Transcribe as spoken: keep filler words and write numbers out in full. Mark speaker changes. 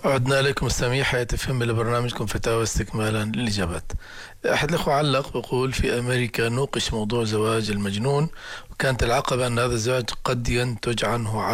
Speaker 1: عدنا إليكم مستمعي حياة اف ام لبرنامجكم فتاوى استكمالا للإجابات. أحد الأخوة علق بيقول: في أمريكا نوقش موضوع زواج المجنون، وكانت العقبة أن هذا الزواج قد ينتج عنه